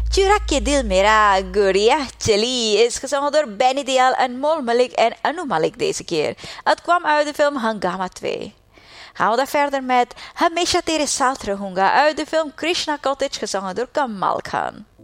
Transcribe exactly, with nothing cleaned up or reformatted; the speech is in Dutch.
Chura Ke Dil Mera Guriya Chali is gezongen door Benny Dial en Mol Malik en Anu Malik deze keer. Het kwam uit de film Hangama twee. Gaan we dan verder met Hamesha Tere Saat Rahunga uit de film Krishna Cottage gezongen door Kamal Khan.